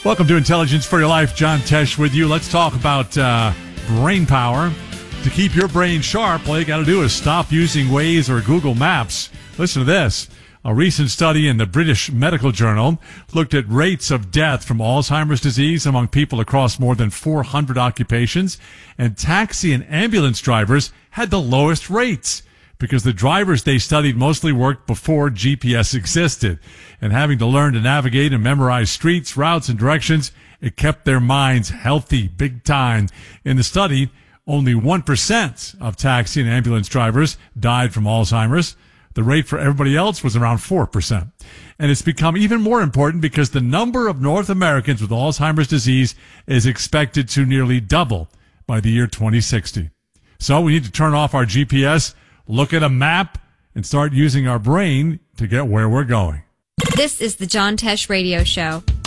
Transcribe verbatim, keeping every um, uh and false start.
Welcome to Intelligence for Your Life. John Tesh with you. Let's talk about uh, brain power. To keep your brain sharp, all you got to do is stop using Waze or Google Maps. Listen to this. A recent study in the British Medical Journal looked at rates of death from Alzheimer's disease among people across more than four hundred occupations, and taxi and ambulance drivers had the lowest rates because the drivers they studied mostly worked before G P S existed, and having to learn to navigate and memorize streets, routes, and directions, it kept their minds healthy big time. In the study, only one percent of taxi and ambulance drivers died from Alzheimer's. The rate for everybody else was around four percent. And it's become even more important because the number of North Americans with Alzheimer's disease is expected to nearly double by the year twenty sixty. So we need to turn off our G P S, look at a map, and start using our brain to get where we're going. This is the John Tesh Radio Show.